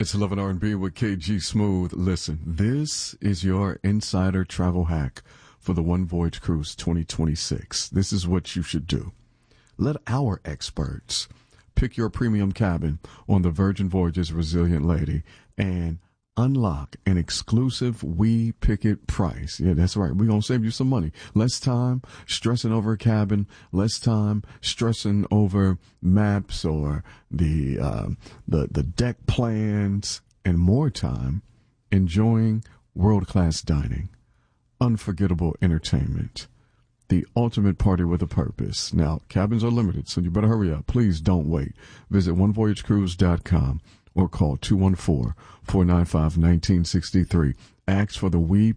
It's 11 R&B with KG Smooth. Listen, this is your insider travel hack for the One Voyage Cruise 2026. This is what you should do. Let our experts pick your premium cabin on the Virgin Voyages Resilient Lady and unlock an exclusive We Pick It price. Yeah, that's right. We're going to save you some money. Less time stressing over a cabin, less time stressing over maps or the deck plans, and more time enjoying world-class dining, unforgettable entertainment, the ultimate party with a purpose. Now, cabins are limited, so you better hurry up. Please don't wait. Visit onevoyagecruise.com or call 214-495-1963. Ask for the We